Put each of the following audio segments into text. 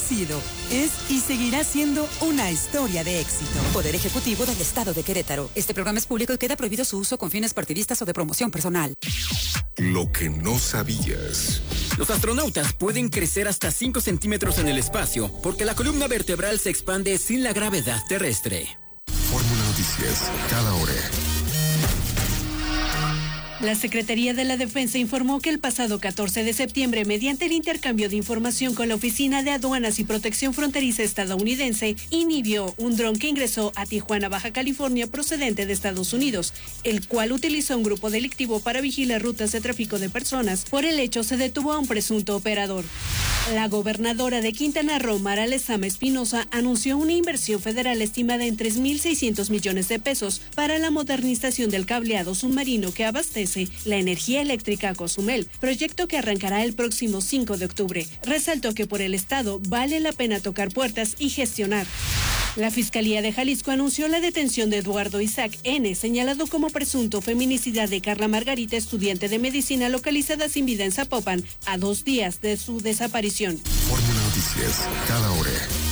sido, es y seguirá siendo una historia de éxito. Poder Ejecutivo del Estado de Querétaro. Este programa es público y queda prohibido su uso con fines partidistas o de promoción personal. Lo que no sabías. Los astronautas pueden crecer hasta 5 centímetros en el espacio porque la columna vertebral se expande sin la gravedad terrestre. Fórmula Noticias, cada hora. La Secretaría de la Defensa informó que el pasado 14 de septiembre, mediante el intercambio de información con la Oficina de Aduanas y Protección Fronteriza estadounidense, inhibió un dron que ingresó a Tijuana, Baja California, procedente de Estados Unidos, el cual utilizó un grupo delictivo para vigilar rutas de tráfico de personas. Por el hecho, se detuvo a un presunto operador. La gobernadora de Quintana Roo, Mara Lezama Espinosa, anunció una inversión federal estimada en 3.600 millones de pesos para la modernización del cableado submarino que abastece la energía eléctrica a Cozumel, proyecto que arrancará el próximo 5 de octubre. Resaltó que por el Estado vale la pena tocar puertas y gestionar. La Fiscalía de Jalisco anunció la detención de Eduardo Isaac N., señalado como presunto feminicida de Carla Margarita, estudiante de medicina localizada sin vida en Zapopan, a 2 días de su desaparición. Fórmula Noticias, cada hora.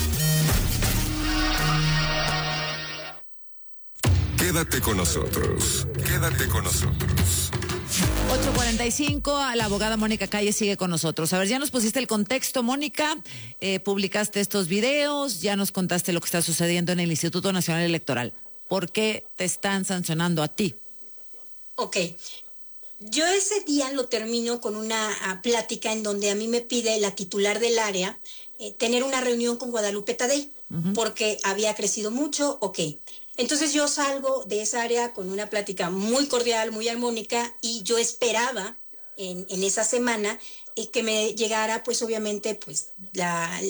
Quédate con nosotros. Quédate con nosotros. 8:45, la abogada Mónica Calle sigue con nosotros. A ver, ya nos pusiste el contexto, Mónica, publicaste estos videos, ya nos contaste lo que está sucediendo en el Instituto Nacional Electoral. ¿Por qué te están sancionando a ti? Ok, yo ese día lo termino con una plática en donde a mí me pide la titular del área tener una reunión con Guadalupe Tadei, porque había crecido mucho, ok. Entonces yo salgo de esa área con una plática muy cordial, muy armónica, y yo esperaba en esa semana que me llegara, pues obviamente, pues la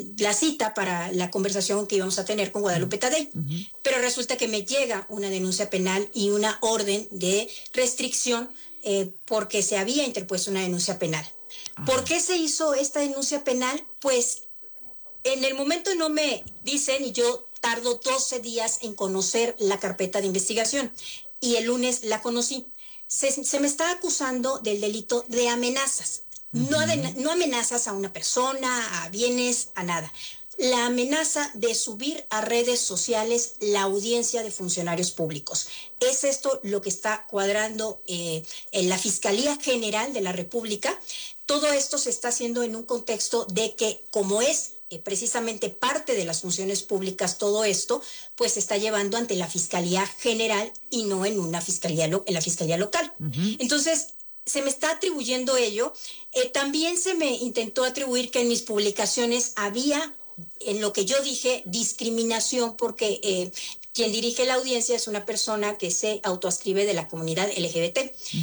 cita para la conversación que íbamos a tener con Guadalupe Tadei. Pero resulta que me llega una denuncia penal y una orden de restricción porque se había interpuesto una denuncia penal. ¿Por qué se hizo esta denuncia penal? Pues en el momento no me dicen y yo tardo 12 días en conocer la carpeta de investigación y el lunes la conocí. Se me está acusando del delito de amenazas, no amenazas a una persona, a bienes, a nada. La amenaza de subir a redes sociales la audiencia de funcionarios públicos. Es esto lo que está cuadrando en la Fiscalía General de la República. Todo esto se está haciendo en un contexto de que, como es precisamente parte de las funciones públicas, todo esto pues se está llevando ante la Fiscalía General y no en una fiscalía en la Fiscalía Local. Entonces se me está atribuyendo ello. También se me intentó atribuir que en mis publicaciones había, en lo que yo dije, discriminación, porque quien dirige la audiencia es una persona que se autoascribe de la comunidad LGBT.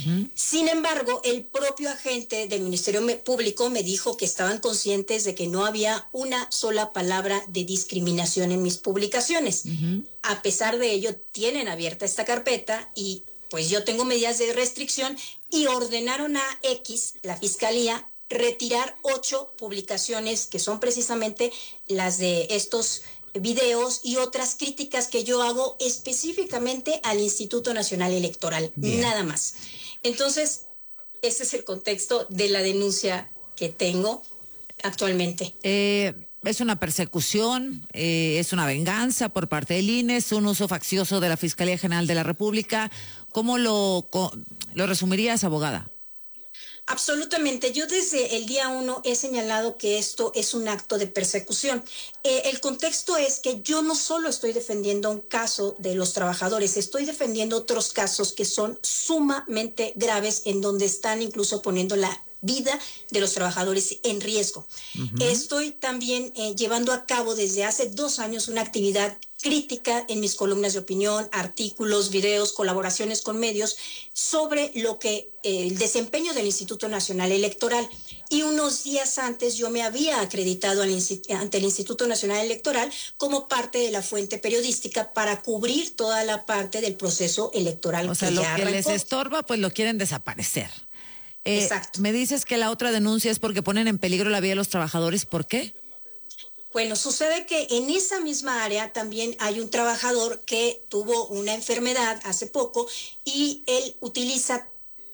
Sin embargo, el propio agente del Ministerio Público me dijo que estaban conscientes de que no había una sola palabra de discriminación en mis publicaciones. A pesar de ello, tienen abierta esta carpeta y pues yo tengo medidas de restricción y ordenaron a X, la Fiscalía, retirar 8 publicaciones que son precisamente las de estos videos y otras críticas que yo hago específicamente al Instituto Nacional Electoral. Bien. Nada más. Entonces, ese es el contexto de la denuncia que tengo actualmente. Es una persecución, es una venganza por parte del INE, es un uso faccioso de la Fiscalía General de la República. ¿Cómo lo resumirías, abogada? Absolutamente. Yo desde el día 1 he señalado que esto es un acto de persecución. El contexto es que yo no solo estoy defendiendo un caso de los trabajadores, estoy defendiendo otros casos que son sumamente graves, en donde están incluso poniendo la vida de los trabajadores en riesgo. Estoy también llevando a cabo desde hace 2 años una actividad crítica en mis columnas de opinión, artículos, videos, colaboraciones con medios sobre lo que el desempeño del Instituto Nacional Electoral. Y unos días antes yo me había acreditado ante el Instituto Nacional Electoral como parte de la fuente periodística para cubrir toda la parte del proceso electoral. O sea, lo que les estorba, pues lo quieren desaparecer. Exacto. Me dices que la otra denuncia es porque ponen en peligro la vida de los trabajadores. ¿Por qué? Bueno, sucede que en esa misma área también hay un trabajador que tuvo una enfermedad hace poco y él utiliza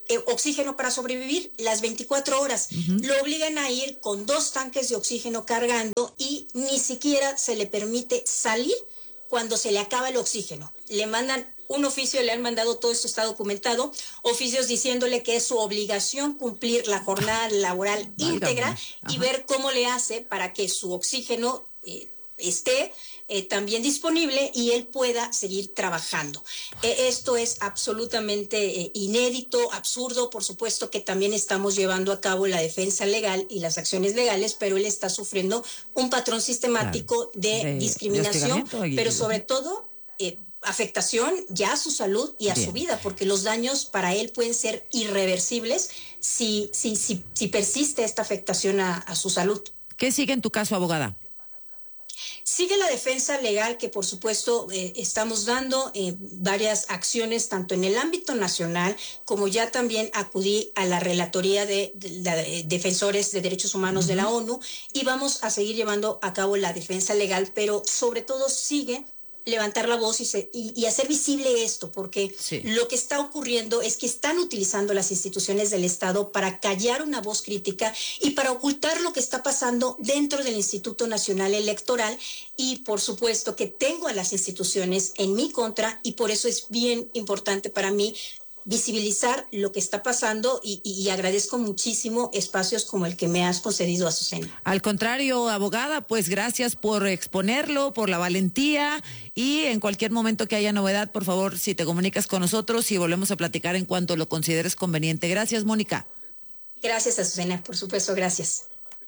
oxígeno para sobrevivir las 24 horas. Lo obligan a ir con 2 tanques de oxígeno cargando y ni siquiera se le permite salir cuando se le acaba el oxígeno. Le mandan un oficio, le han mandado, todo esto está documentado, oficios diciéndole que es su obligación cumplir la jornada laboral íntegra y ver cómo le hace para que su oxígeno esté también disponible y él pueda seguir trabajando. Esto es absolutamente inédito, absurdo. Por supuesto que también estamos llevando a cabo la defensa legal y las acciones legales, pero él está sufriendo un patrón sistemático de discriminación, pero sobre todo afectación ya a su salud y a su vida, porque los daños para él pueden ser irreversibles si persiste esta afectación a su salud. ¿Qué sigue en tu caso, abogada? Sigue la defensa legal que, por supuesto, estamos dando varias acciones, tanto en el ámbito nacional, como ya también acudí a la Relatoría de Defensores de Derechos Humanos de la ONU, y vamos a seguir llevando a cabo la defensa legal, pero sobre todo sigue levantar la voz y hacer visible esto, porque lo que está ocurriendo es que están utilizando las instituciones del Estado para callar una voz crítica y para ocultar lo que está pasando dentro del Instituto Nacional Electoral, y por supuesto que tengo a las instituciones en mi contra, y por eso es bien importante para mí visibilizar lo que está pasando y agradezco muchísimo espacios como el que me has concedido, Azucena. Al contrario, abogada, pues gracias por exponerlo, por la valentía, y en cualquier momento que haya novedad, por favor, si te comunicas con nosotros y volvemos a platicar en cuanto lo consideres conveniente. Gracias, Mónica. Gracias, Azucena, por supuesto, gracias.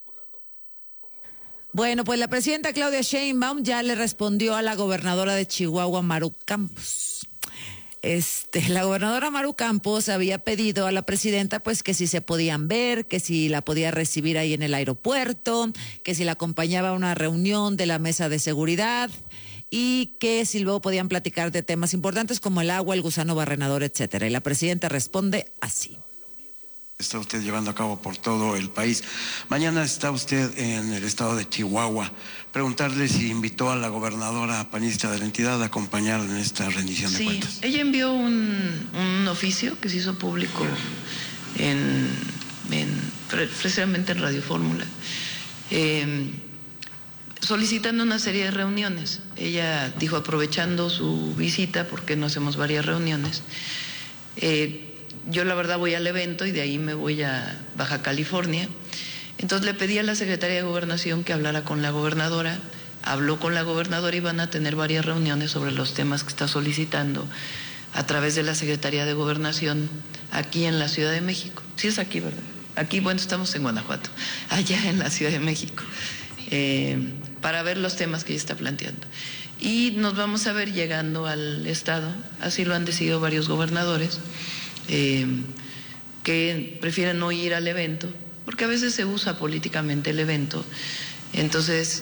Bueno, pues la presidenta Claudia Sheinbaum ya le respondió a la gobernadora de Chihuahua, Maru Campos. La gobernadora Maru Campos había pedido a la presidenta pues que si se podían ver, que si la podía recibir ahí en el aeropuerto, que si la acompañaba a una reunión de la mesa de seguridad y que si luego podían platicar de temas importantes como el agua, el gusano barrenador, etcétera. Y la presidenta responde así. Está usted llevando a cabo por todo el país. Mañana está usted en el estado de Chihuahua. Preguntarle si invitó a la gobernadora panista de la entidad a acompañar en esta rendición de cuentas. Sí, ella envió un oficio que se hizo público precisamente en Radio Fórmula, solicitando una serie de reuniones. Ella dijo, aprovechando su visita, ¿por qué no hacemos varias reuniones? Yo la verdad voy al evento y de ahí me voy a Baja California. Entonces le pedí a la Secretaría de Gobernación que hablara con la gobernadora. Habló con la gobernadora y van a tener varias reuniones sobre los temas que está solicitando a través de la Secretaría de Gobernación aquí en la Ciudad de México. Sí es aquí, ¿verdad? Aquí, bueno, estamos en Guanajuato, allá en la Ciudad de México, para ver los temas que ella está planteando. Y nos vamos a ver llegando al Estado, así lo han decidido varios gobernadores, que prefieren no ir al evento, porque a veces se usa políticamente el evento. Entonces,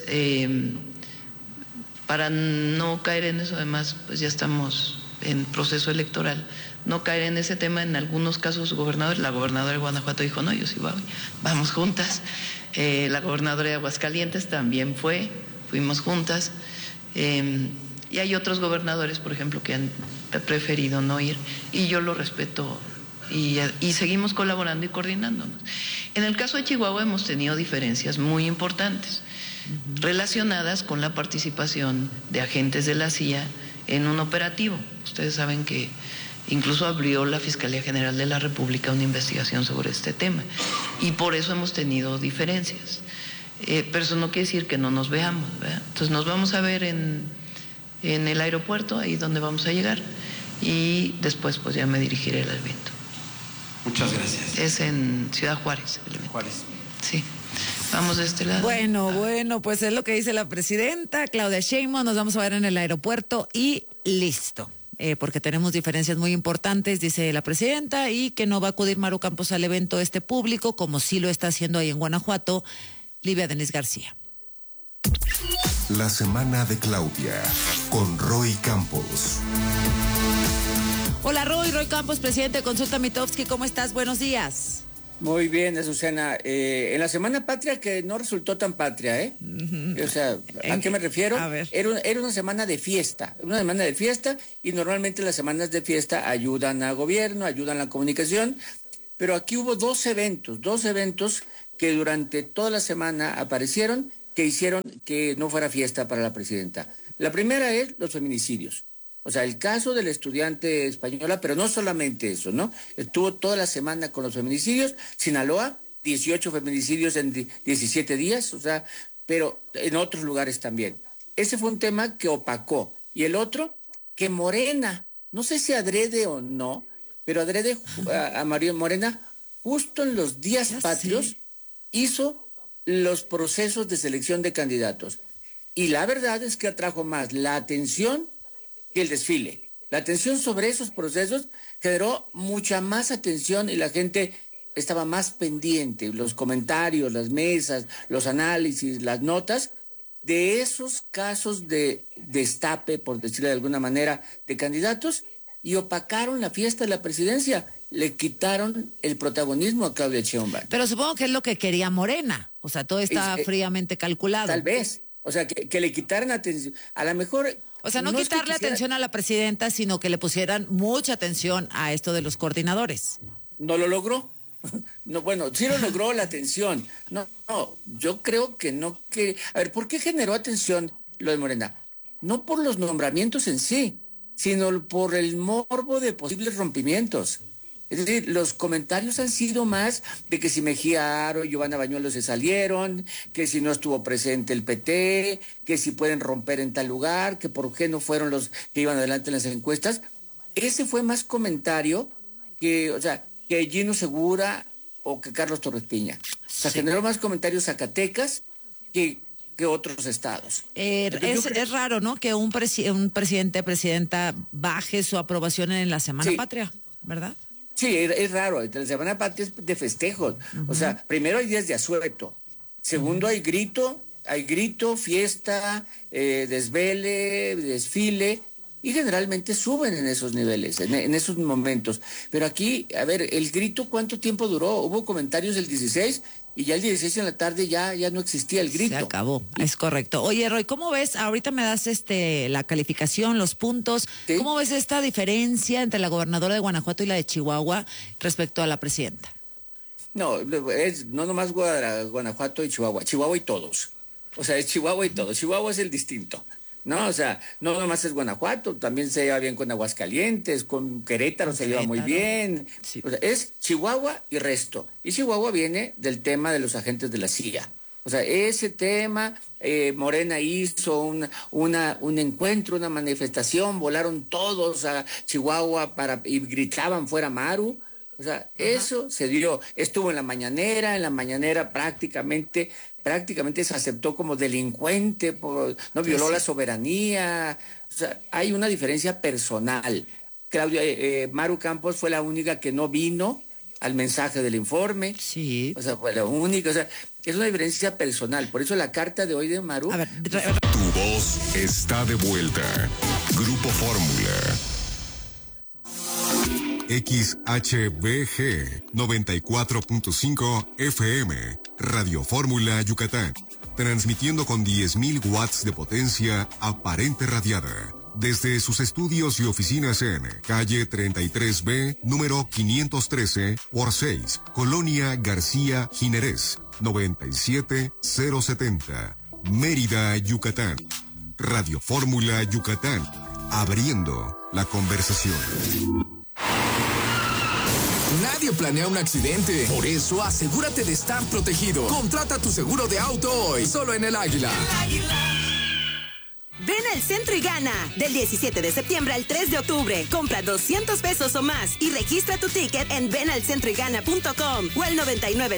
para no caer en eso, además, pues ya estamos en proceso electoral, no caer en ese tema. En algunos casos, la gobernadora de Guanajuato dijo, no, yo sí voy, vamos juntas. La gobernadora de Aguascalientes también fuimos juntas. Y hay otros gobernadores, por ejemplo, que han preferido no ir, y yo lo respeto, y seguimos colaborando y coordinándonos. En el caso de Chihuahua hemos tenido diferencias muy importantes relacionadas con la participación de agentes de la CIA en un operativo. Ustedes saben que incluso abrió la Fiscalía General de la República una investigación sobre este tema, y por eso hemos tenido diferencias. Pero eso no quiere decir que no nos veamos, ¿verdad? Entonces nos vamos a ver en el aeropuerto, ahí donde vamos a llegar, y después pues ya me dirigiré al evento. Muchas gracias. Es en Ciudad Juárez. Juárez. Sí. Vamos de este lado. Bueno, pues es lo que dice la presidenta Claudia Sheinbaum. Nos vamos a ver en el aeropuerto y listo. Porque tenemos diferencias muy importantes, dice la presidenta, y que no va a acudir Maru Campos al evento público, como sí lo está haciendo ahí en Guanajuato, Livia Denis García. La semana de Claudia, con Roy Campos. Hola Roy Campos, presidente de Consulta Mitofsky, ¿cómo estás? Buenos días. Muy bien, Azucena. En la Semana Patria, que no resultó tan patria, ¿eh? O sea, ¿a qué me refiero? A ver. Era una semana de fiesta, y normalmente las semanas de fiesta ayudan a gobierno, ayudan a la comunicación, pero aquí hubo dos eventos que durante toda la semana aparecieron, que hicieron que no fuera fiesta para la presidenta. La primera es los feminicidios. O sea, el caso de la estudiante española, pero no solamente eso, ¿no? Estuvo toda la semana con los feminicidios. Sinaloa, 18 feminicidios en 17 días, o sea, pero en otros lugares también. Ese fue un tema que opacó. Y el otro, que Morena, no sé si adrede o no, pero adrede a María Morena, justo en los días patrios, hizo los procesos de selección de candidatos. Y la verdad es que atrajo más la atención que el desfile. La atención sobre esos procesos generó mucha más atención y la gente estaba más pendiente. Los comentarios, las mesas, los análisis, las notas de esos casos de destape, por decirlo de alguna manera, de candidatos, y opacaron la fiesta de la presidencia. Le quitaron el protagonismo a Claudia Sheinbaum. Pero supongo que es lo que quería Morena. O sea, todo está fríamente calculado. Tal vez. O sea, que le quitaran atención. A lo mejor... O sea, no quitarle atención a la presidenta, sino que le pusieran mucha atención a esto de los coordinadores. No lo logró. No, bueno, sí lo logró la atención. No, yo creo que no que... A ver, ¿por qué generó atención lo de Morena? No por los nombramientos en sí, sino por el morbo de posibles rompimientos. Es decir, los comentarios han sido más de que si Mejía Aro y Giovanna Bañuelos se salieron, que si no estuvo presente el PT, que si pueden romper en tal lugar, que por qué no fueron los que iban adelante en las encuestas. Ese fue más comentario que, o sea, que Gino Segura o que Carlos Torres Piña. O sea, generó más comentarios Zacatecas que otros estados. Es raro, ¿no? Que un presidenta baje su aprobación en la Semana Patria, ¿verdad? Sí, es raro. La Semana Patria es de festejos. O sea, primero hay días de asueto. Segundo hay grito, fiesta, desvele, desfile. Y generalmente suben en esos niveles, en esos momentos. Pero aquí, a ver, el grito, ¿cuánto tiempo duró? Hubo comentarios el 16 y ya el 16 en la tarde ya no existía el grito. Se acabó, es correcto. Oye, Roy, ¿cómo ves? Ahorita me das la calificación, los puntos. ¿Sí? ¿Cómo ves esta diferencia entre la gobernadora de Guanajuato y la de Chihuahua respecto a la presidenta? No, no nomás Guanajuato y Chihuahua y todos. O sea, es Chihuahua y todos. Chihuahua es el distinto. No, o sea, no nomás es Guanajuato, también se lleva bien con Aguascalientes, con Querétaro se lleva muy bien. Sí. O sea, es Chihuahua y resto. Y Chihuahua viene del tema de los agentes de la CIA. O sea, ese tema, Morena hizo un encuentro, una manifestación, volaron todos a Chihuahua y gritaban fuera Maru. O sea, eso se dio. Estuvo en la mañanera prácticamente se aceptó como delincuente, no violó la soberanía. O sea, hay una diferencia personal. Maru Campos fue la única que no vino al mensaje del informe. Sí. O sea, fue la única. O sea, es una diferencia personal. Por eso la carta de hoy de Maru... A ver, tu voz está de vuelta. Grupo Fórmula. XHBG 94.5 FM, Radio Fórmula Yucatán, transmitiendo con 10.000 watts de potencia aparente radiada, desde sus estudios y oficinas en calle 33B, número 513 por 6, Colonia García Jiménez, 97070, Mérida, Yucatán. Radio Fórmula Yucatán, abriendo la conversación. Nadie planea un accidente. Por eso, asegúrate de estar protegido. Contrata tu seguro de auto hoy, solo en El Águila. Ven al centro y gana. Del 17 de septiembre al 3 de octubre. Compra 200 pesos o más y registra tu ticket en venalcentroygana.com o al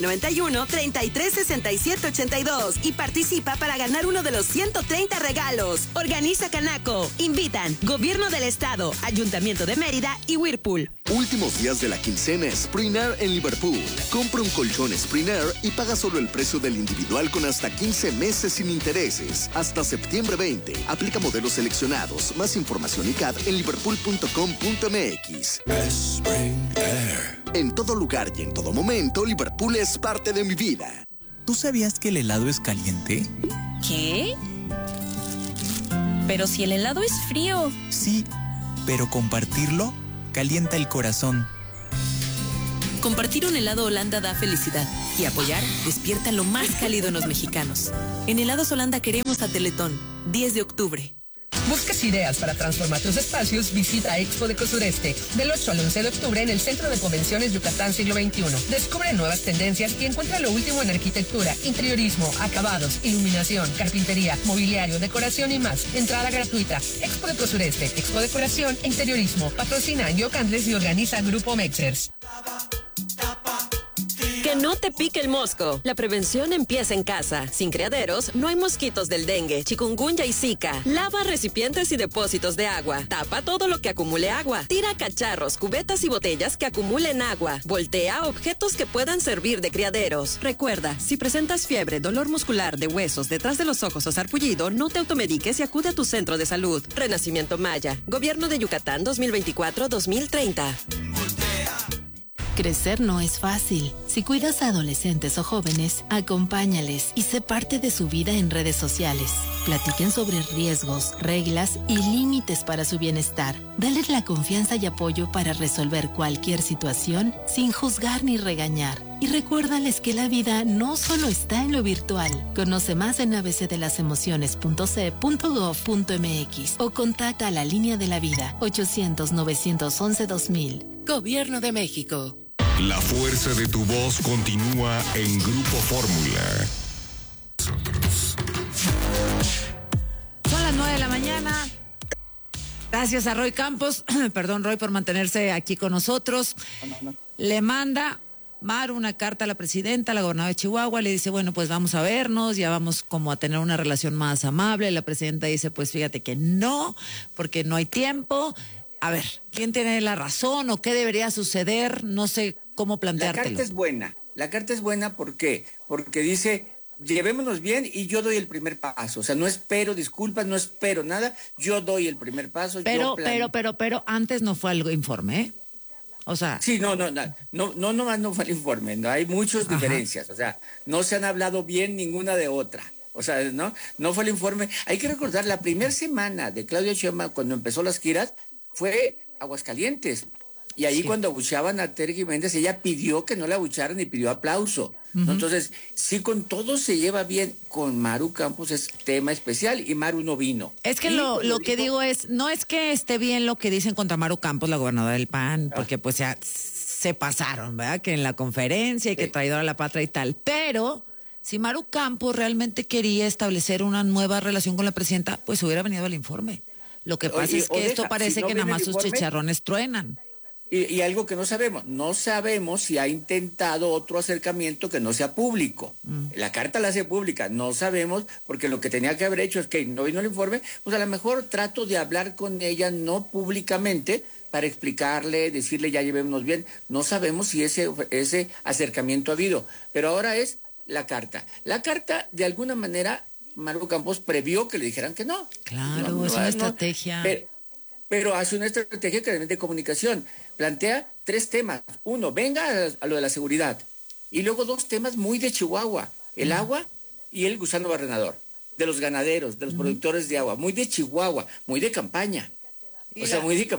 9991-336782 y participa para ganar uno de los 130 regalos. Organiza Canaco. Invitan Gobierno del Estado, Ayuntamiento de Mérida y Whirlpool. Últimos días de la quincena Sprinair en Liverpool. Compra un colchón Sprinair y paga solo el precio del individual con hasta 15 meses sin intereses. Hasta septiembre 20. Aplica modelos seleccionados. Más información y CAD en liverpool.com.mx. En todo lugar y en todo momento, Liverpool es parte de mi vida. ¿Tú sabías que el helado es caliente? ¿Qué? Pero si el helado es frío. Sí, pero compartirlo calienta el corazón. Compartir un helado Holanda da felicidad y apoyar despierta lo más cálido en los mexicanos. En Helados Holanda queremos a Teletón, 10 de octubre. ¿Buscas ideas para transformar tus espacios? Visita Expo Deco Sureste del 8 al 11 de octubre en el Centro de Convenciones Yucatán Siglo XXI. Descubre nuevas tendencias y encuentra lo último en arquitectura, interiorismo, acabados, iluminación, carpintería, mobiliario, decoración y más. Entrada gratuita. Expo Deco Sureste, Expo Decoración e Interiorismo. Patrocina Yocandes y organiza Grupo Mexers. Que no te pique el mosco. La prevención empieza en casa. Sin criaderos, no hay mosquitos del dengue, chikungunya y zika. Lava recipientes y depósitos de agua. Tapa todo lo que acumule agua. Tira cacharros, cubetas y botellas que acumulen agua. Voltea objetos que puedan servir de criaderos. Recuerda, si presentas fiebre, dolor muscular de huesos, detrás de los ojos o sarpullido, no te automediques y acude a tu centro de salud. Renacimiento Maya. Gobierno de Yucatán 2024-2030. Crecer no es fácil. Si cuidas a adolescentes o jóvenes, acompáñales y sé parte de su vida en redes sociales. Platiquen sobre riesgos, reglas y límites para su bienestar. Dales la confianza y apoyo para resolver cualquier situación sin juzgar ni regañar. Y recuérdales que la vida no solo está en lo virtual. Conoce más en abcdelasemociones.ce.gov.mx o contacta a la Línea de la Vida 800-911-2000. Gobierno de México. La fuerza de tu voz continúa en Grupo Fórmula. Son las 9 de la mañana. Gracias a Roy Campos, perdón Roy por mantenerse aquí con nosotros. Le manda Maru una carta a la presidenta, a la gobernadora de Chihuahua, le dice, bueno, pues vamos a vernos, ya vamos como a tener una relación más amable. La presidenta dice, pues fíjate que no, porque no hay tiempo. A ver, ¿quién tiene la razón o qué debería suceder? No sé cómo planteártelo. La carta es buena, ¿por qué? Porque dice, llevémonos bien y yo doy el primer paso. O sea, no espero disculpas, no espero nada, yo doy el primer paso. Pero antes no fue algo informe, ¿eh? O sea. Sí, no fue el informe, no, hay muchas diferencias. O sea, no se han hablado bien ninguna de otra. O sea, no fue el informe. Hay que recordar, la primera semana de Claudia Sheinbaum, cuando empezó las giras, fue Aguascalientes. Y ahí cuando abucheaban a Tere Jiménez, ella pidió que no la abucharan y pidió aplauso. ¿No? Entonces, sí, con todo se lleva bien. Con Maru Campos es tema especial y Maru no vino. Es que lo que digo es, no es que esté bien lo que dicen contra Maru Campos, la gobernadora del PAN, porque pues ya se pasaron, ¿verdad? Que en la conferencia y que traidora a la patria y tal. Pero si Maru Campos realmente quería establecer una nueva relación con la presidenta, pues hubiera venido al informe. Lo que pasa es que esto parece que nada más sus chicharrones truenan. Y algo que no sabemos si ha intentado otro acercamiento que no sea público. La carta la hace pública, no sabemos, porque lo que tenía que haber hecho es que no vino el informe, pues a lo mejor trato de hablar con ella, no públicamente, para explicarle, decirle ya llevémonos bien. No sabemos si ese acercamiento ha habido, pero ahora es la carta. La carta, de alguna manera, Maru Campos previó que le dijeran que no. Claro, es una estrategia. Pero hace una estrategia que de comunicación. Plantea 3 temas. 1, venga a lo de la seguridad. Y luego 2 temas muy de Chihuahua. El agua y el gusano barrenador. De los ganaderos, de los productores de agua. Muy de Chihuahua, muy de campaña. O sea, muy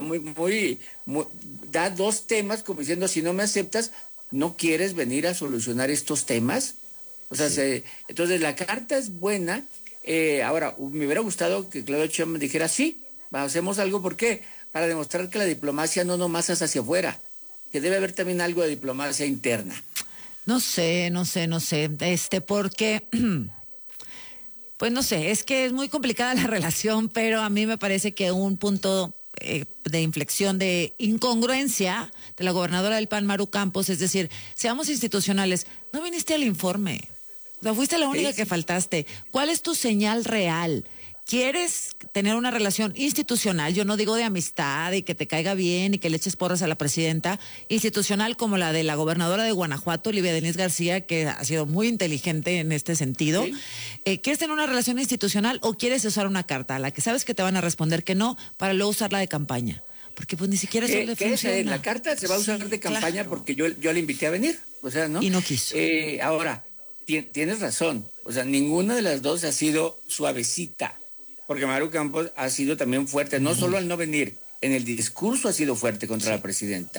da 2 temas como diciendo, si no me aceptas, ¿no quieres venir a solucionar estos temas? O sea, entonces la carta es buena. Ahora, me hubiera gustado que Claudia Sheinbaum dijera, sí, hacemos algo. ¿Por qué? Para demostrar que la diplomacia no nomás es hacia afuera, que debe haber también algo de diplomacia interna. No sé, porque, pues no sé, es que es muy complicada la relación, pero a mí me parece que un punto de inflexión, de incongruencia de la gobernadora del PAN, Maru Campos, es decir, seamos institucionales, no viniste al informe, o sea, fuiste la única que faltaste. ¿Cuál es tu señal real? ¿Quieres tener una relación institucional? Yo no digo de amistad y que te caiga bien y que le eches porras a la presidenta. Institucional como la de la gobernadora de Guanajuato, Olivia Denise García, que ha sido muy inteligente en este sentido. ¿Sí? ¿Quieres tener una relación institucional o quieres usar una carta a la que sabes que te van a responder que no para luego usarla de campaña? Porque pues ni siquiera eso le funciona. La carta se va a usar de campaña, claro. Porque yo le invité a venir. O sea, ¿no? Y no quiso. Ahora, tienes razón. O sea, ninguna de las dos ha sido suavecita. Porque Maru Campos ha sido también fuerte, no solo al no venir, en el discurso ha sido fuerte contra la presidenta.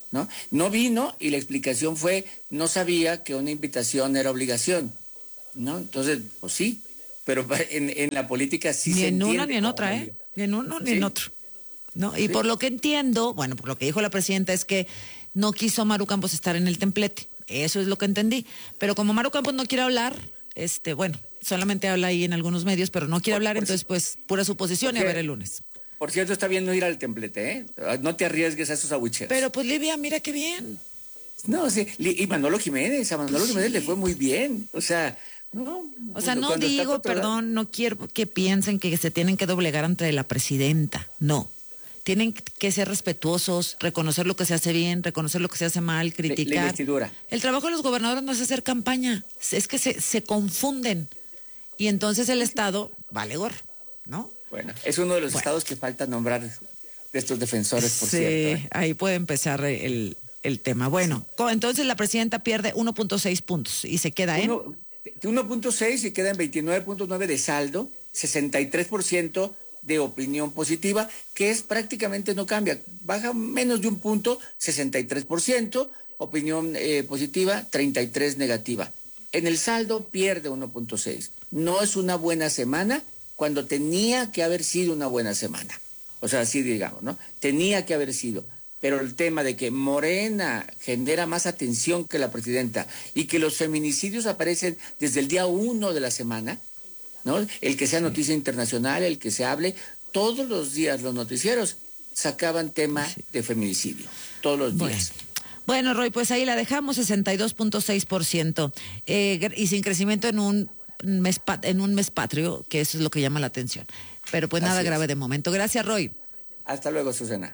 ¿no? No vino y la explicación fue, no sabía que una invitación era obligación, ¿no? Entonces, pues sí, pero en la política sí se entiende. Ni en una ni en otra, ¿eh? Ni en uno ni en otro. ¿No? Y por lo que entiendo, bueno, por lo que dijo la presidenta es que no quiso Maru Campos estar en el templete. Eso es lo que entendí. Pero como Maru Campos no quiere hablar, bueno, solamente habla ahí en algunos medios, pero no quiere hablar, entonces pues pura suposición y a ver el lunes. Por cierto, está bien no ir al templete, ¿eh? No te arriesgues a esos abucheos. Pero pues Livia, mira qué bien. No, sí, y Manolo Jiménez, a Manolo Jiménez le fue muy bien, o sea... No digo, perdón, no quiero que piensen que se tienen que doblegar ante la presidenta, no. Tienen que ser respetuosos, reconocer lo que se hace bien, reconocer lo que se hace mal, criticar. La investidura. El trabajo de los gobernadores no es hacer campaña, es que se confunden. Y entonces el Estado vale gorro, ¿no? Bueno, es uno de los estados que falta nombrar de estos defensores, por cierto. Sí, ahí puede empezar el tema. Bueno, entonces la presidenta pierde 1.6 puntos y se queda en... 1.6 y queda en 29.9 de saldo, 63% de opinión positiva, que es prácticamente no cambia, baja menos de un punto, 63%, opinión positiva, 33% negativa. En el saldo pierde 1.6. No es una buena semana cuando tenía que haber sido una buena semana. O sea, así digamos, ¿no? Tenía que haber sido. Pero el tema de que Morena genera más atención que la presidenta y que los feminicidios aparecen desde el día 1 de la semana, ¿no? El que sea noticia internacional, el que se hable, todos los días los noticieros sacaban tema de feminicidio, todos los días. Bueno, Roy, pues ahí la dejamos, 62.6%, y sin crecimiento en un mes patrio, que eso es lo que llama la atención. Pero pues nada grave de momento. Gracias, Roy. Hasta luego, Susana.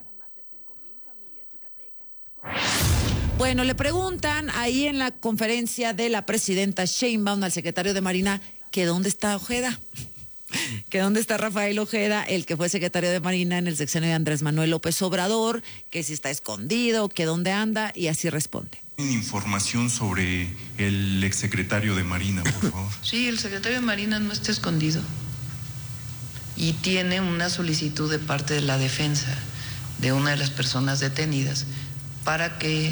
Bueno, le preguntan ahí en la conferencia de la presidenta Sheinbaum al secretario de Marina que dónde está Ojeda, que dónde está Rafael Ojeda, el que fue secretario de Marina en el sexenio de Andrés Manuel López Obrador, que si está escondido, que dónde anda, y así responde. Información sobre el exsecretario de Marina, por favor. Sí, el secretario de Marina no está escondido y tiene una solicitud de parte de la defensa de una de las personas detenidas para que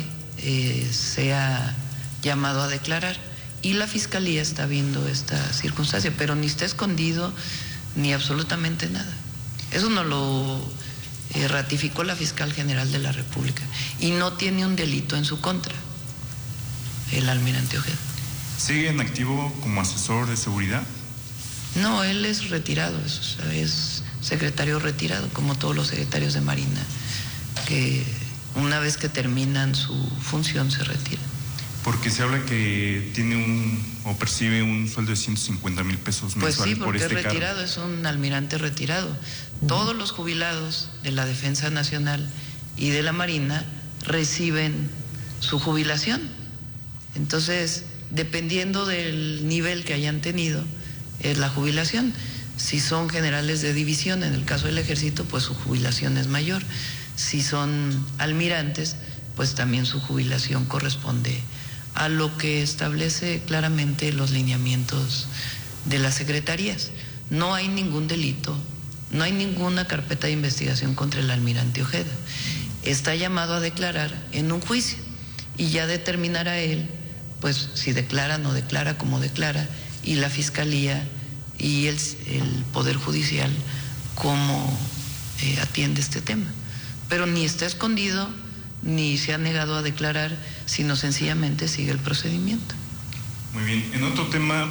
sea llamado a declarar. Y la Fiscalía está viendo esta circunstancia, pero ni está escondido ni absolutamente nada. Eso nos lo ratificó la Fiscal General de la República. Y no tiene un delito en su contra, el almirante Ojeda. ¿Sigue en activo como asesor de seguridad? No, él es retirado, es secretario retirado, como todos los secretarios de Marina, que una vez que terminan su función se retiran. Porque se habla que tiene o percibe un sueldo de 150,000 pesos mensuales por este cargo. Pues sí, porque es retirado, es un almirante retirado. Todos los jubilados de la Defensa Nacional y de la Marina reciben su jubilación. Entonces, dependiendo del nivel que hayan tenido, es la jubilación. Si son generales de división, en el caso del Ejército, pues su jubilación es mayor. Si son almirantes, pues también su jubilación corresponde a lo que establece claramente los lineamientos de las secretarías. No hay ningún delito, no hay ninguna carpeta de investigación contra el almirante Ojeda. Está llamado a declarar en un juicio y ya determinará él, pues si declara, no declara, cómo declara, y la Fiscalía y el Poder Judicial cómo atiende este tema. Pero ni está escondido, ni se ha negado a declarar, sino sencillamente sigue el procedimiento. Muy bien. En otro tema...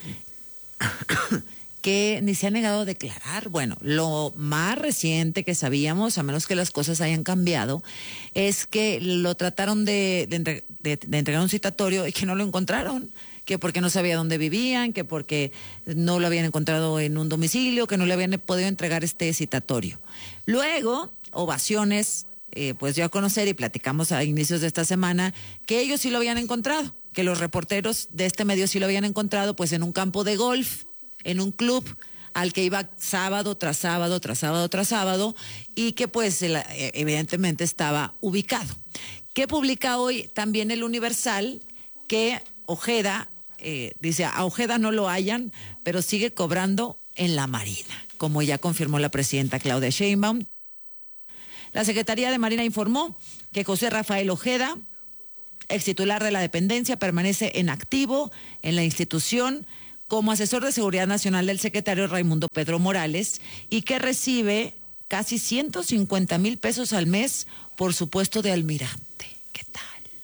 Que ni se ha negado a declarar. Bueno, lo más reciente que sabíamos, a menos que las cosas hayan cambiado, es que lo trataron de entregar un citatorio y que no lo encontraron, que porque no sabía dónde vivían, que porque no lo habían encontrado en un domicilio, que no le habían podido entregar este citatorio. Luego, ovaciones, pues dio a conocer y platicamos a inicios de esta semana que ellos sí lo habían encontrado, que los reporteros de este medio sí lo habían encontrado, pues en un campo de golf, en un club al que iba sábado tras sábado, tras sábado, tras sábado, y que pues evidentemente estaba ubicado. Que publica hoy también el Universal que Ojeda, dice, a Ojeda no lo hallan, pero sigue cobrando en la Marina, como ya confirmó la presidenta Claudia Sheinbaum. La Secretaría de Marina informó que José Rafael Ojeda, ex titular de la dependencia, permanece en activo en la institución como asesor de seguridad nacional del secretario Raimundo Pedro Morales y que recibe casi 150,000 pesos al mes por su puesto de almirante. ¿Qué tal?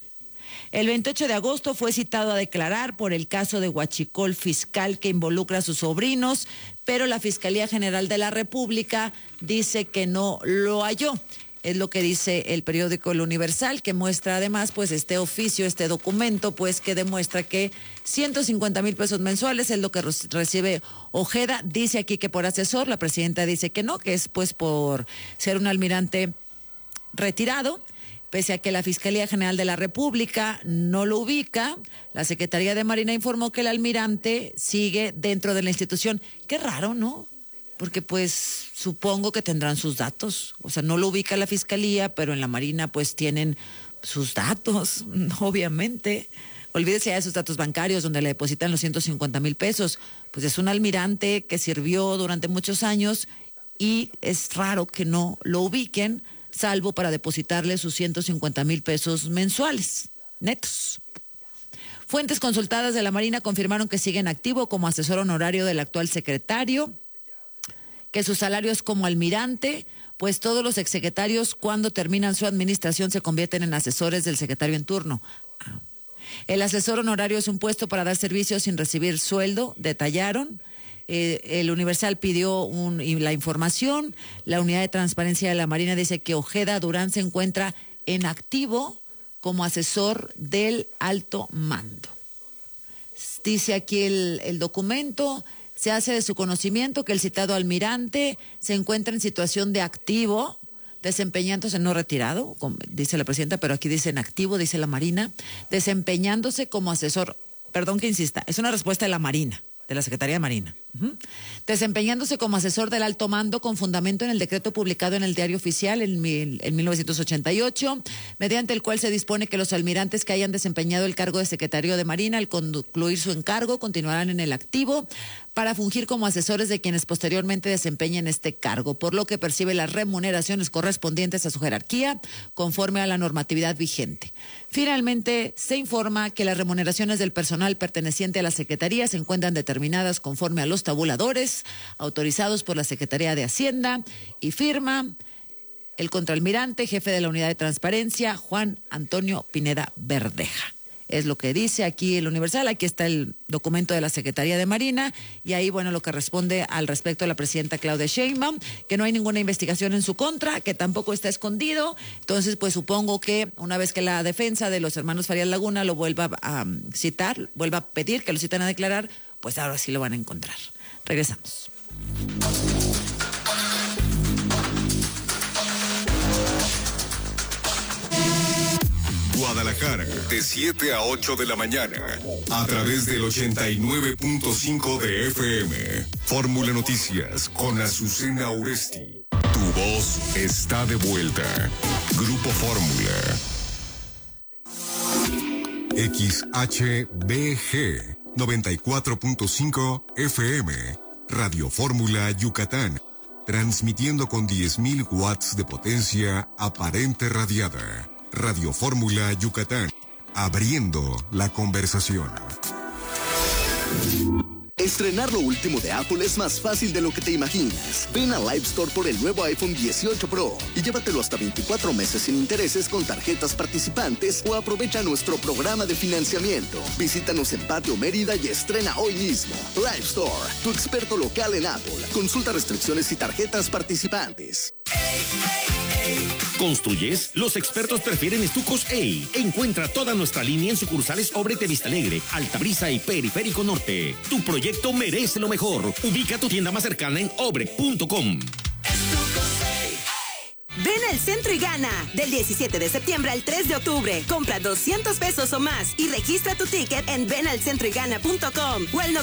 El 28 de agosto fue citado a declarar por el caso de huachicol fiscal que involucra a sus sobrinos, pero la Fiscalía General de la República dice que no lo halló. Es lo que dice el periódico El Universal, que muestra además pues este oficio, este documento, pues que demuestra que 150,000 pesos mensuales es lo que recibe Ojeda. Dice aquí que por asesor, la presidenta dice que no, que es pues por ser un almirante retirado. Pese a que la Fiscalía General de la República no lo ubica, la Secretaría de Marina informó que el almirante sigue dentro de la institución. Qué raro, ¿no? Porque pues supongo que tendrán sus datos. O sea, no lo ubica la Fiscalía, pero en la Marina pues tienen sus datos, obviamente. Olvídese ya de sus datos bancarios donde le depositan los 150,000 pesos. Pues es un almirante que sirvió durante muchos años y es raro que no lo ubiquen, salvo para depositarle sus 150,000 pesos mensuales, netos. Fuentes consultadas de la Marina confirmaron que sigue en activo como asesor honorario del actual secretario, que su salario es como almirante, pues todos los exsecretarios cuando terminan su administración se convierten en asesores del secretario en turno. El asesor honorario es un puesto para dar servicios sin recibir sueldo, detallaron. El Universal pidió la información. La Unidad de Transparencia de la Marina dice que Ojeda Durán se encuentra en activo como asesor del alto mando. Dice aquí el documento, se hace de su conocimiento que el citado almirante se encuentra en situación de activo, desempeñándose, no retirado, como dice la presidenta, pero aquí dice en activo, dice la Marina, desempeñándose como asesor, perdón que insista, es una respuesta de la Marina, de la Secretaría de Marina. Desempeñándose como asesor del alto mando con fundamento en el decreto publicado en el Diario Oficial en 1988, mediante el cual se dispone que los almirantes que hayan desempeñado el cargo de secretario de Marina al concluir su encargo continuarán en el activo para fungir como asesores de quienes posteriormente desempeñen este cargo, por lo que percibe las remuneraciones correspondientes a su jerarquía conforme a la normatividad vigente. Finalmente, se informa que las remuneraciones del personal perteneciente a la Secretaría se encuentran determinadas conforme a los tabuladores autorizados por la Secretaría de Hacienda y firma el contraalmirante, jefe de la Unidad de Transparencia, Juan Antonio Pineda Verdeja. Es lo que dice aquí el Universal. Aquí está el documento de la Secretaría de Marina y ahí, bueno, lo que responde al respecto a la presidenta Claudia Sheinbaum, que no hay ninguna investigación en su contra, que tampoco está escondido. Entonces, pues supongo que una vez que la defensa de los hermanos Farías Laguna lo vuelva a citar, vuelva a pedir que lo citen a declarar, pues ahora sí lo van a encontrar. Regresamos. Guadalajara, de 7 a 8 de la mañana, a través del 89.5 de FM. Fórmula Noticias con Azucena Oresti. Tu voz está de vuelta. Grupo Fórmula. XHBG 94.5 FM. Radio Fórmula Yucatán. Transmitiendo con 10,000 watts de potencia aparente radiada. Radio Fórmula Yucatán, abriendo la conversación. Estrenar lo último de Apple es más fácil de lo que te imaginas. Ven a Live Store por el nuevo iPhone 18 Pro y llévatelo hasta 24 meses sin intereses con tarjetas participantes o aprovecha nuestro programa de financiamiento. Visítanos en Patio Mérida y estrena hoy mismo. Live Store, tu experto local en Apple. Consulta restricciones y tarjetas participantes. ¿Construyes? Los expertos prefieren estucos EI. Encuentra toda nuestra línea en sucursales Obrete Vista Alegre, Altabrisa y Periférico Norte. Tu proyecto merece lo mejor. Ubica tu tienda más cercana en obre.com. Ven al centro y gana. Del 17 de septiembre al 3 de octubre. Compra 200 pesos o más y registra tu ticket en venalcentroygana.com o al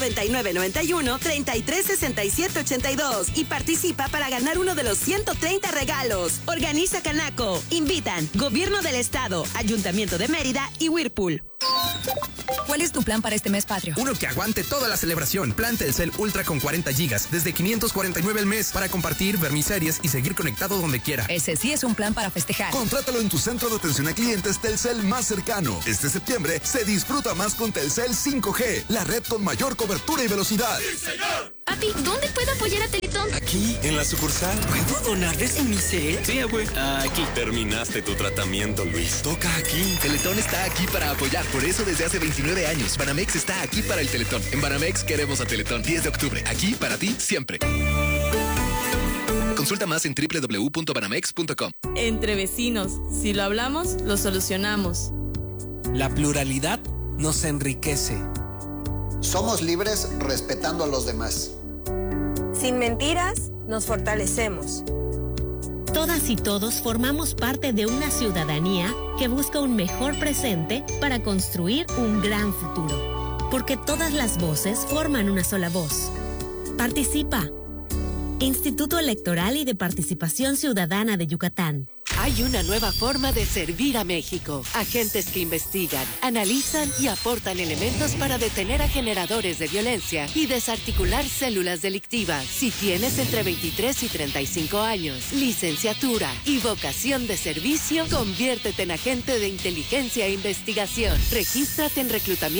9991-336782 y participa para ganar uno de los 130 regalos. Organiza Canaco. Invitan Gobierno del Estado, Ayuntamiento de Mérida y Whirlpool. ¿Cuál es tu plan para este mes patrio? Uno que aguante toda la celebración. Plan Telcel Ultra con 40 gigas, desde 549 al mes, para compartir, ver mis series y seguir conectado donde quiera. Ese sí es un plan para festejar. Contrátalo en tu centro de atención a clientes Telcel más cercano. Este septiembre se disfruta más con Telcel 5G, la red con mayor cobertura y velocidad. ¡Sí, señor! Papi, ¿dónde puedo apoyar a Teletón? Aquí, en la sucursal. ¿Puedo donarles en mi cel? Sí, güey. Aquí. Terminaste tu tratamiento, Luis. Toca aquí. Teletón está aquí para apoyar. Por eso desde hace 29 años, Banamex está aquí para el Teletón. En Banamex queremos a Teletón. 10 de octubre. Aquí para ti, siempre. Consulta más en www.banamex.com. Entre vecinos, si lo hablamos, lo solucionamos. La pluralidad nos enriquece. Somos libres respetando a los demás. Sin mentiras, nos fortalecemos. Todas y todos formamos parte de una ciudadanía que busca un mejor presente para construir un gran futuro. Porque todas las voces forman una sola voz. Participa. Instituto Electoral y de Participación Ciudadana de Yucatán. Hay una nueva forma de servir a México. Agentes que investigan, analizan y aportan elementos para detener a generadores de violencia y desarticular células delictivas. Si tienes entre 23 y 35 años, licenciatura y vocación de servicio, conviértete en agente de inteligencia e investigación. Regístrate en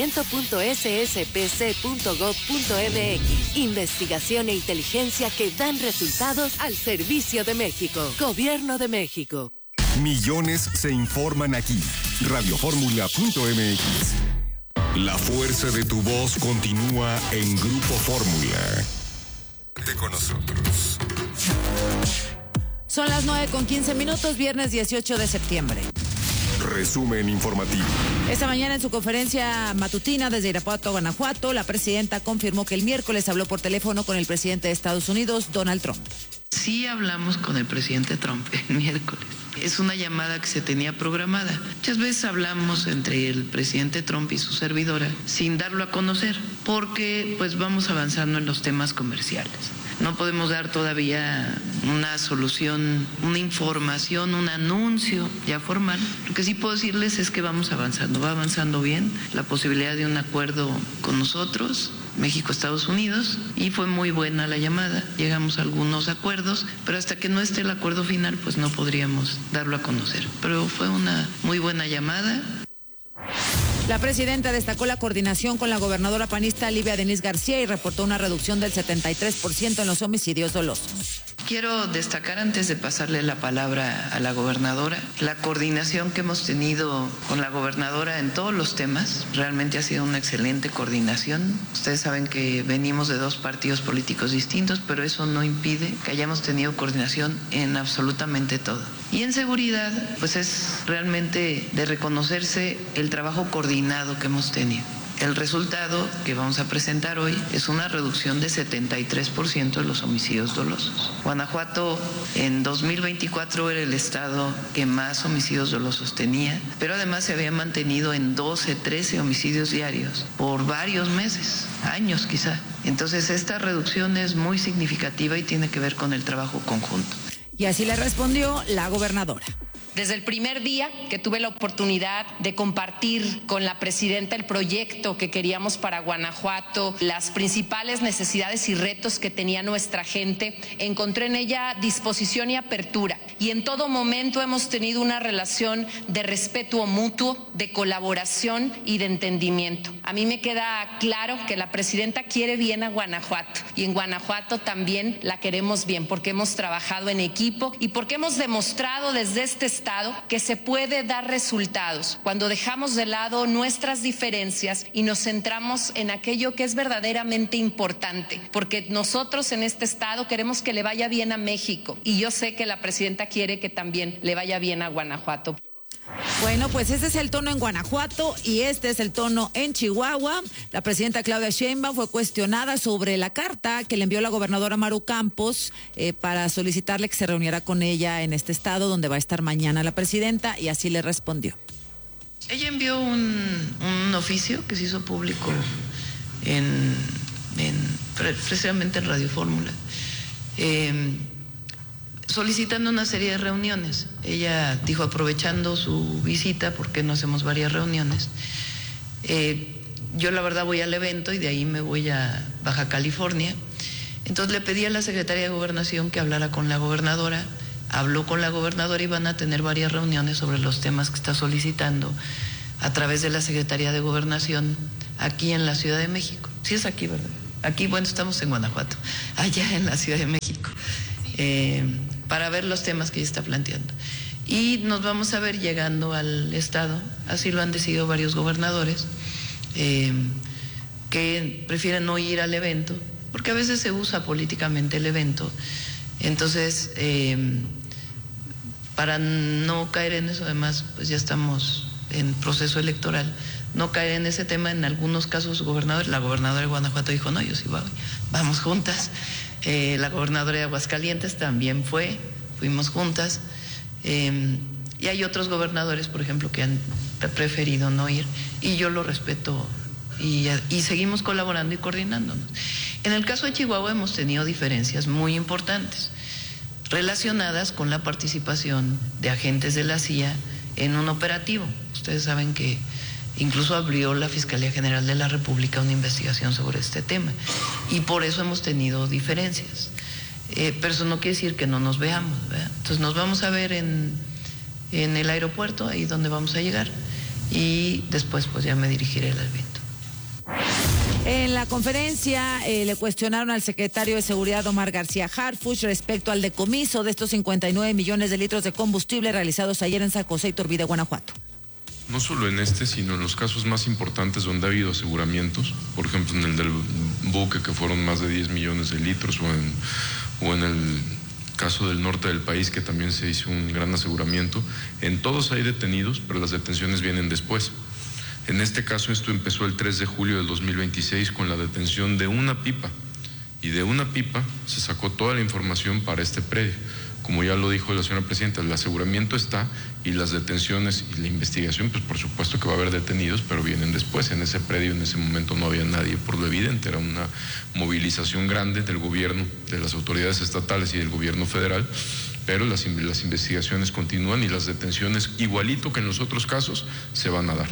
reclutamiento.sspc.gov.mx. Investigación e inteligencia que dan resultados al servicio de México. Gobierno de México. Millones se informan aquí. Radioformula.mx. La fuerza de tu voz continúa en Grupo Fórmula. Vete con nosotros. Son las 9:15, viernes 18 de septiembre. Resumen informativo. Esta mañana en su conferencia matutina desde Irapuato, Guanajuato, la presidenta confirmó que el miércoles habló por teléfono con el presidente de Estados Unidos, Donald Trump. Sí hablamos con el presidente Trump el miércoles. Es una llamada que se tenía programada. Muchas veces hablamos entre el presidente Trump y su servidora sin darlo a conocer, porque pues vamos avanzando en los temas comerciales. No podemos dar todavía una solución, una información, un anuncio ya formal. Lo que sí puedo decirles es que vamos avanzando, va avanzando bien la posibilidad de un acuerdo con nosotros, México, Estados Unidos, y fue muy buena la llamada. Llegamos a algunos acuerdos, pero hasta que no esté el acuerdo final, pues no podríamos darlo a conocer. Pero fue una muy buena llamada. La presidenta destacó la coordinación con la gobernadora panista Livia Denisse García y reportó una reducción del 73% en los homicidios dolosos. Quiero destacar, antes de pasarle la palabra a la gobernadora, la coordinación que hemos tenido con la gobernadora en todos los temas. Realmente ha sido una excelente coordinación. Ustedes saben que venimos de dos partidos políticos distintos, pero eso no impide que hayamos tenido coordinación en absolutamente todo. Y en seguridad, pues es realmente de reconocerse el trabajo coordinado que hemos tenido. El resultado que vamos a presentar hoy es una reducción de 73% de los homicidios dolosos. Guanajuato en 2024 era el estado que más homicidios dolosos tenía, pero además se había mantenido en 12, 13 homicidios diarios por varios meses, años quizá. Entonces esta reducción es muy significativa y tiene que ver con el trabajo conjunto. Y así le respondió la gobernadora. Desde el primer día que tuve la oportunidad de compartir con la presidenta el proyecto que queríamos para Guanajuato, las principales necesidades y retos que tenía nuestra gente, encontré en ella disposición y apertura. Y en todo momento hemos tenido una relación de respeto mutuo, de colaboración y de entendimiento. A mí me queda claro que la presidenta quiere bien a Guanajuato y en Guanajuato también la queremos bien porque hemos trabajado en equipo y porque hemos demostrado desde este estado que se puede dar resultados cuando dejamos de lado nuestras diferencias y nos centramos en aquello que es verdaderamente importante, porque nosotros en este estado queremos que le vaya bien a México y yo sé que la presidenta quiere que también le vaya bien a Guanajuato. Bueno, pues este es el tono en Guanajuato y este es el tono en Chihuahua. La presidenta Claudia Sheinbaum fue cuestionada sobre la carta que le envió la gobernadora Maru Campos para solicitarle que se reuniera con ella en este estado donde va a estar mañana la presidenta y así le respondió. Ella envió un oficio que se hizo público precisamente en Radio Fórmula, solicitando una serie de reuniones. Ella dijo, aprovechando su visita, ¿por qué no hacemos varias reuniones? Yo la verdad voy al evento y de ahí me voy a Baja California. Entonces le pedí a la Secretaría de Gobernación que hablara con la gobernadora. Habló con la gobernadora y van a tener varias reuniones sobre los temas que está solicitando a través de la Secretaría de Gobernación aquí en la Ciudad de México. Sí es aquí, ¿verdad? Aquí, bueno, estamos en Guanajuato, allá en la Ciudad de México, para ver los temas que ella está planteando. Y nos vamos a ver llegando al Estado, así lo han decidido varios gobernadores, que prefieren no ir al evento, porque a veces se usa políticamente el evento. Entonces, para no caer en eso, además, pues ya estamos en proceso electoral, no caer en ese tema. En algunos casos, la gobernadora de Guanajuato dijo, no, yo sí voy, vamos juntas. La gobernadora de Aguascalientes también fuimos juntas. Y hay otros gobernadores, por ejemplo, que han preferido no ir, y yo lo respeto, y seguimos colaborando y coordinándonos. En el caso de Chihuahua hemos tenido diferencias muy importantes relacionadas con la participación de agentes de la CIA en un operativo. Ustedes saben que incluso abrió la Fiscalía General de la República una investigación sobre este tema, y por eso hemos tenido diferencias. Pero eso no quiere decir que no nos veamos, ¿verdad? Entonces nos vamos a ver en el aeropuerto, ahí donde vamos a llegar, y después pues ya me dirigiré al evento. En la conferencia le cuestionaron al secretario de Seguridad, Omar García Harfuch, respecto al decomiso de estos 59 millones de litros de combustible realizados ayer en San José Iturbide, Guanajuato. No solo en este, sino en los casos más importantes donde ha habido aseguramientos, por ejemplo en el del buque, que fueron más de 10 millones de litros, o en el caso del norte del país, que también se hizo un gran aseguramiento. En todos hay detenidos, pero las detenciones vienen después. En este caso esto empezó el 3 de julio del 2026 con la detención de una pipa, y de una pipa se sacó toda la información para este predio. Como ya lo dijo la señora presidenta, el aseguramiento está, y las detenciones y la investigación, pues por supuesto que va a haber detenidos, pero vienen después. En ese predio en ese momento no había nadie, por lo evidente, era una movilización grande del gobierno, de las autoridades estatales y del gobierno federal, pero las investigaciones continúan y las detenciones, igualito que en los otros casos, se van a dar.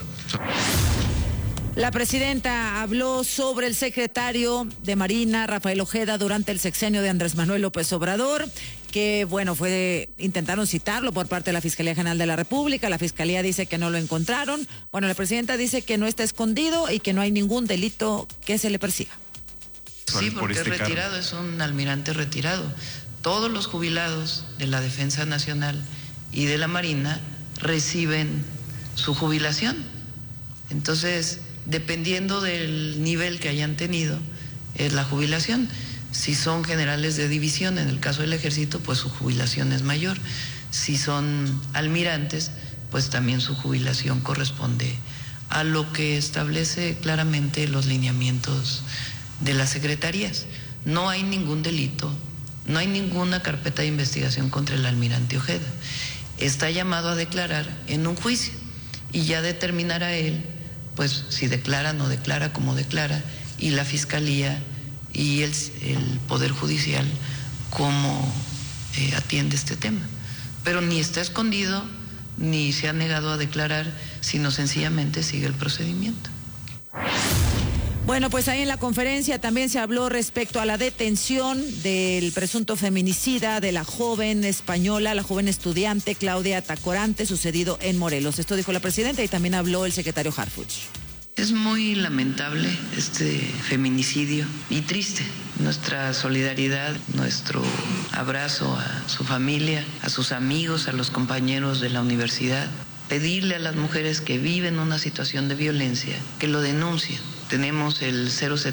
La presidenta habló sobre el secretario de Marina, Rafael Ojeda, durante el sexenio de Andrés Manuel López Obrador, que, bueno, intentaron citarlo por parte de la Fiscalía General de la República. La Fiscalía dice que no lo encontraron. Bueno, la presidenta dice que no está escondido y que no hay ningún delito que se le persiga. Sí, porque es retirado, es un almirante retirado. Todos los jubilados de la Defensa Nacional y de la Marina reciben su jubilación. Entonces, dependiendo del nivel que hayan tenido, es la jubilación. Si son generales de división, en el caso del Ejército, pues su jubilación es mayor. Si son almirantes, pues también su jubilación corresponde a lo que establece claramente los lineamientos de las secretarías. No hay ningún delito, no hay ninguna carpeta de investigación contra el almirante Ojeda. Está llamado a declarar en un juicio y ya determinará él, pues si declara, no declara, cómo declara, y la Fiscalía y el Poder Judicial cómo atiende este tema. Pero ni está escondido, ni se ha negado a declarar, sino sencillamente sigue el procedimiento. Bueno, pues ahí en la conferencia también se habló respecto a la detención del presunto feminicida de la joven española, la joven estudiante Claudia Tacorante, sucedido en Morelos. Esto dijo la presidenta y también habló el secretario Harfuch. Es muy lamentable este feminicidio y triste. Nuestra solidaridad, nuestro abrazo a su familia, a sus amigos, a los compañeros de la universidad. Pedirle a las mujeres que viven una situación de violencia que lo denuncien. Tenemos el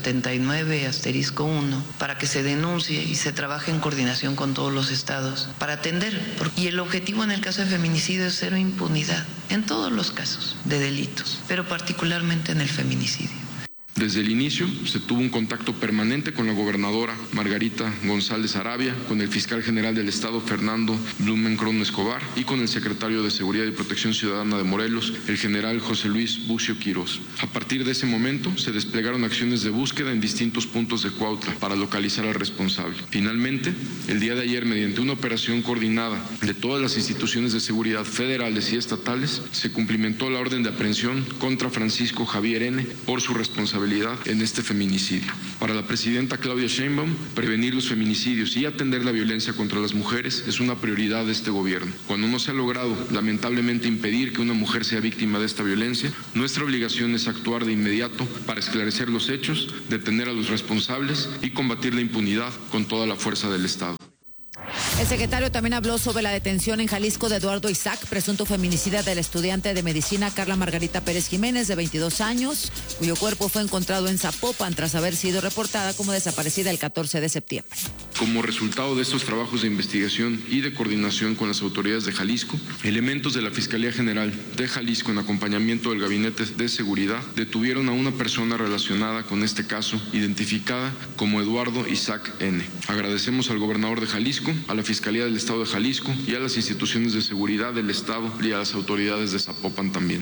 079-1 para que se denuncie y se trabaje en coordinación con todos los estados para atender. Y el objetivo en el caso de feminicidio es cero impunidad en todos los casos de delitos, pero particularmente en el feminicidio. Desde el inicio se tuvo un contacto permanente con la gobernadora Margarita González Arabia, con el fiscal general del Estado Fernando Blumenkron Escobar y con el secretario de Seguridad y Protección Ciudadana de Morelos, el general José Luis Bucio Quirós. A partir de ese momento se desplegaron acciones de búsqueda en distintos puntos de Cuautla para localizar al responsable. Finalmente, el día de ayer, mediante una operación coordinada de todas las instituciones de seguridad federales y estatales, se cumplimentó la orden de aprehensión contra Francisco Javier N. por su responsabilidad en este feminicidio. Para la presidenta Claudia Sheinbaum, prevenir los feminicidios y atender la violencia contra las mujeres es una prioridad de este gobierno. Cuando no se ha logrado, lamentablemente, impedir que una mujer sea víctima de esta violencia, nuestra obligación es actuar de inmediato para esclarecer los hechos, detener a los responsables y combatir la impunidad con toda la fuerza del Estado. El secretario también habló sobre la detención en Jalisco de Eduardo Isaac, presunto feminicida del estudiante de medicina Carla Margarita Pérez Jiménez, de 22 años, cuyo cuerpo fue encontrado en Zapopan tras haber sido reportada como desaparecida el 14 de septiembre. Como resultado de estos trabajos de investigación y de coordinación con las autoridades de Jalisco, elementos de la Fiscalía General de Jalisco, en acompañamiento del Gabinete de Seguridad, detuvieron a una persona relacionada con este caso, identificada como Eduardo Isaac N. Agradecemos al gobernador de Jalisco, a la Fiscalía del Estado de Jalisco y a las instituciones de seguridad del Estado y a las autoridades de Zapopan también.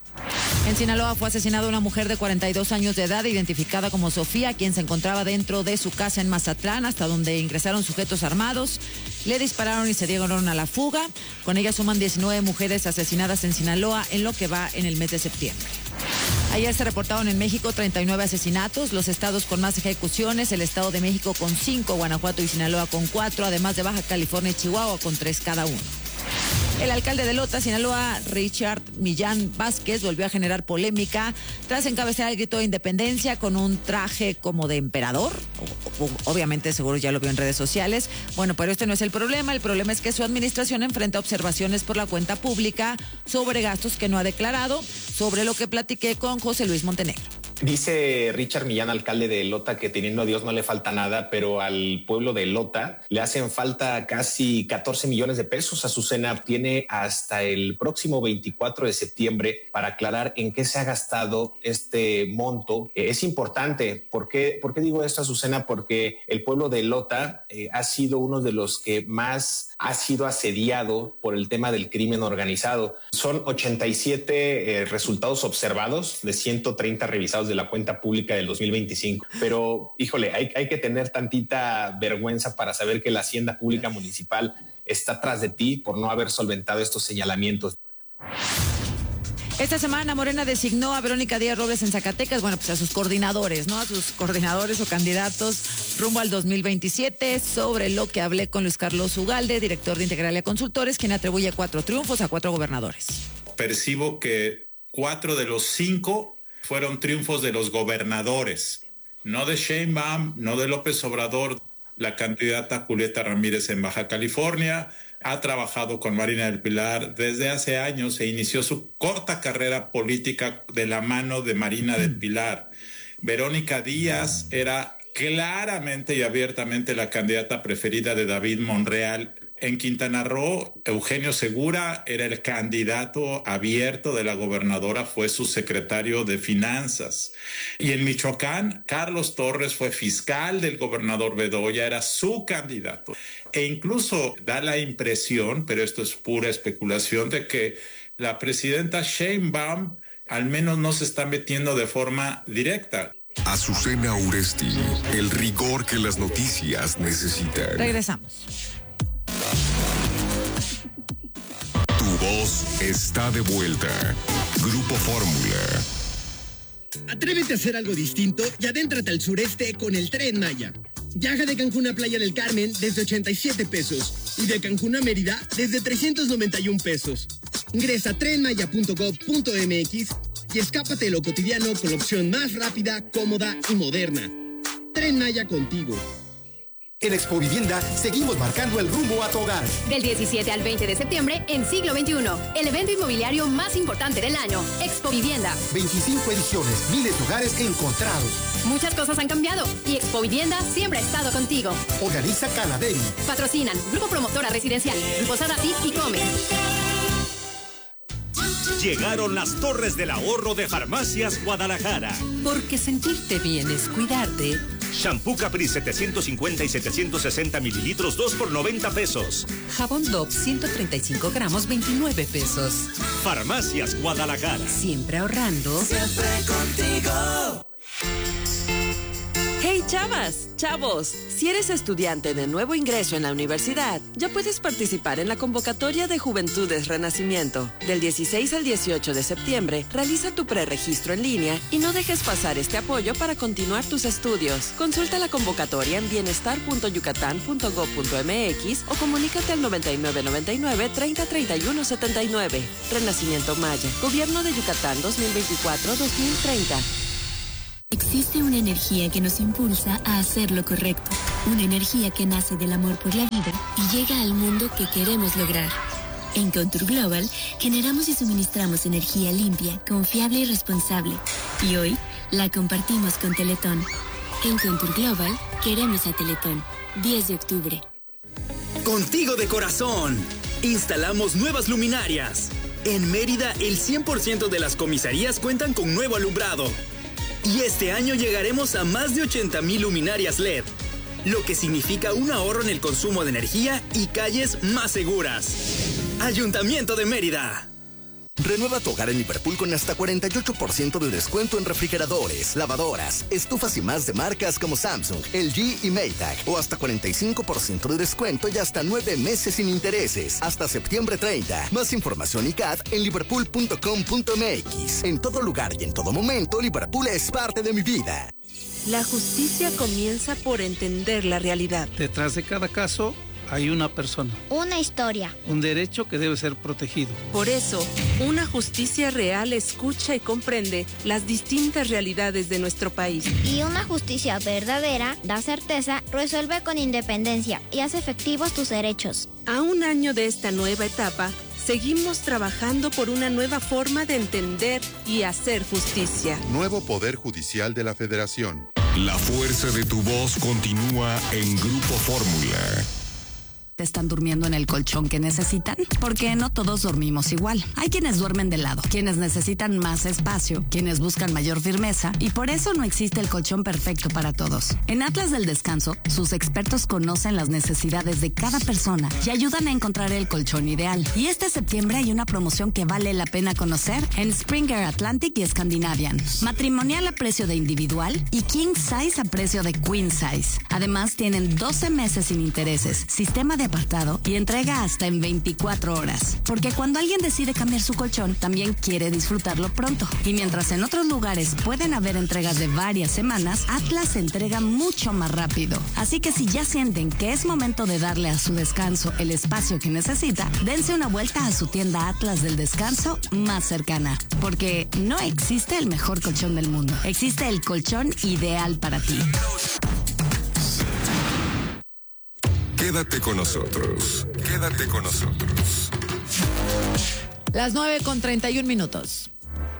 En Sinaloa fue asesinada una mujer de 42 años de edad, identificada como Sofía, quien se encontraba dentro de su casa en Mazatlán, hasta donde ingresaron sujetos armados, le dispararon y se dieron a la fuga. Con ella suman 19 mujeres asesinadas en Sinaloa en lo que va en el mes de septiembre. Ayer se reportaron en México 39 asesinatos, los estados con más ejecuciones, el Estado de México con 5, Guanajuato y Sinaloa con 4, además de Baja California y Chihuahua con 3 cada uno. El alcalde de Lota, Sinaloa, Richard Millán Vázquez, volvió a generar polémica tras encabezar el grito de independencia con un traje como de emperador. Obviamente, seguro ya lo vio en redes sociales. Bueno, pero este no es el problema es que su administración enfrenta observaciones por la cuenta pública sobre gastos que no ha declarado, sobre lo que platiqué con José Luis Montenegro. Dice Richard Millán, alcalde de Lota, que teniendo a Dios no le falta nada, pero al pueblo de Lota le hacen falta casi 14 millones de pesos. Azucena tiene hasta el próximo 24 de septiembre para aclarar en qué se ha gastado este monto. Es importante. ¿Por qué digo esto, Azucena? Porque el pueblo de Lota ha sido uno de los que más ha sido asediado por el tema del crimen organizado. Son 87 resultados observados de 130 revisados de la cuenta pública del 2025. Pero, híjole, hay que tener tantita vergüenza para saber que la Hacienda Pública Municipal está tras de ti por no haber solventado estos señalamientos. Esta semana Morena designó a Verónica Díaz Robles en Zacatecas, bueno, pues a sus coordinadores, ¿no? A sus coordinadores o candidatos rumbo al 2027, sobre lo que hablé con Luis Carlos Ugalde, director de Integralia Consultores, quien atribuye 4 triunfos a 4 gobernadores. Percibo que 4 de los 5 fueron triunfos de los gobernadores, no de Sheinbaum, no de López Obrador. La candidata Julieta Ramírez en Baja California ha trabajado con Marina del Pilar desde hace años e inició su corta carrera política de la mano de Marina del Pilar. Verónica Díaz era claramente y abiertamente la candidata preferida de David Monreal. En Quintana Roo, Eugenio Segura era el candidato abierto de la gobernadora, fue su secretario de Finanzas. Y en Michoacán, Carlos Torres fue fiscal del gobernador Bedoya, era su candidato. E incluso da la impresión, pero esto es pura especulación, de que la presidenta Sheinbaum al menos no se está metiendo de forma directa. Azucena Uresti, el rigor que las noticias necesitan. Regresamos. Tu voz está de vuelta. Grupo Fórmula. Atrévete a hacer algo distinto y adéntrate al sureste con el Tren Maya. Viaja de Cancún a Playa del Carmen desde 87 pesos y de Cancún a Mérida desde 391 pesos. Ingresa a trenmaya.gov.mx y escápate de lo cotidiano con la opción más rápida, cómoda y moderna. Tren Maya contigo. En Expo Vivienda seguimos marcando el rumbo a tu hogar. Del 17 al 20 de septiembre en Siglo XXI, el evento inmobiliario más importante del año, Expo Vivienda. 25 ediciones, miles de hogares encontrados. Muchas cosas han cambiado y Expo Vivienda siempre ha estado contigo. Organiza Caladeri. Patrocinan Grupo Promotora Residencial, Grupo Sadati y Come. Llegaron las torres del ahorro de Farmacias Guadalajara. Porque sentirte bien es cuidarte. Shampoo Capri 750 y 760 mililitros, 2 por 90 pesos. Jabón Dove 135 gramos, 29 pesos. Farmacias Guadalajara. Siempre ahorrando. Siempre contigo. Hey chavas, chavos, si eres estudiante de nuevo ingreso en la universidad, ya puedes participar en la convocatoria de Juventudes Renacimiento. Del 16 al 18 de septiembre, realiza tu preregistro en línea y no dejes pasar este apoyo para continuar tus estudios. Consulta la convocatoria en bienestar.yucatán.gov.mx o comunícate al 9999 30 31 79. Renacimiento Maya, Gobierno de Yucatán 2024-2030. Existe una energía que nos impulsa a hacer lo correcto. Una energía que nace del amor por la vida y llega al mundo que queremos lograr. En Contour Global generamos y suministramos energía limpia, confiable y responsable. Y hoy la compartimos con Teletón. En Contour Global queremos a Teletón. 10 de octubre. Contigo de corazón. Instalamos nuevas luminarias. En Mérida, el 100% de las comisarías cuentan con nuevo alumbrado. Y este año llegaremos a más de 80,000 luminarias LED, lo que significa un ahorro en el consumo de energía y calles más seguras. Ayuntamiento de Mérida. Renueva tu hogar en Liverpool con hasta 48% de descuento en refrigeradores, lavadoras, estufas y más de marcas como Samsung, LG y Maytag. O hasta 45% de descuento y hasta 9 meses sin intereses. Hasta septiembre 30. Más información y CAT en liverpool.com.mx. En todo lugar y en todo momento, Liverpool es parte de mi vida. La justicia comienza por entender la realidad. Detrás de cada caso hay una persona. Una historia. Un derecho que debe ser protegido. Por eso, una justicia real escucha y comprende las distintas realidades de nuestro país. Y una justicia verdadera da certeza, resuelve con independencia y hace efectivos tus derechos. A un año de esta nueva etapa, seguimos trabajando por una nueva forma de entender y hacer justicia. Nuevo Poder Judicial de la Federación. La fuerza de tu voz continúa en Grupo Fórmula. ¿Están durmiendo en el colchón que necesitan? Porque no todos dormimos igual. Hay quienes duermen de lado, quienes necesitan más espacio, quienes buscan mayor firmeza y por eso no existe el colchón perfecto para todos. En Atlas del Descanso, sus expertos conocen las necesidades de cada persona y ayudan a encontrar el colchón ideal. Y este septiembre hay una promoción que vale la pena conocer en Springer Atlantic y Scandinavian. Matrimonial a precio de individual y King Size a precio de Queen Size. Además, tienen 12 meses sin intereses, sistema de apartado y entrega hasta en 24 horas. Porque cuando alguien decide cambiar su colchón, también quiere disfrutarlo pronto. Y mientras en otros lugares pueden haber entregas de varias semanas, Atlas entrega mucho más rápido. Así que si ya sienten que es momento de darle a su descanso el espacio que necesita, dense una vuelta a su tienda Atlas del Descanso más cercana. Porque no existe el mejor colchón del mundo. Existe el colchón ideal para ti. Quédate con nosotros. Quédate con nosotros. Las 9:31.